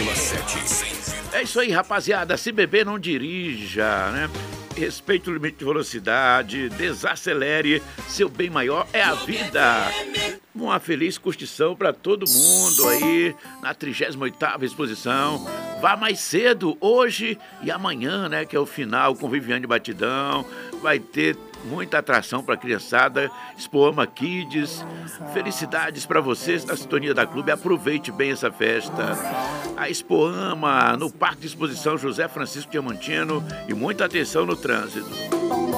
É isso aí, rapaziada. Se beber, não dirija, né? Respeite o limite de velocidade, desacelere, seu bem maior é a vida. Uma feliz curtição para todo mundo aí na 38ª exposição. Vá mais cedo, hoje e amanhã, né? Que é o final com Viviane Batidão. Vai ter muita atração para a criançada, Expoama Kids. Felicidades para vocês na sintonia da Clube. Aproveite bem essa festa. A Expoama no Parque de Exposição José Francisco Diamantino e muita atenção no trânsito.